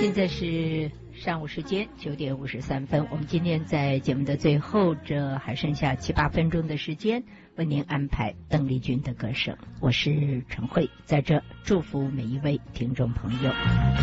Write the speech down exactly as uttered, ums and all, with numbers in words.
现在是上午时间九点五十三分，我们今天在节目的最后，这还剩下七八分钟的时间，为您安排邓丽君的歌声。我是陈慧，在这祝福每一位听众朋友。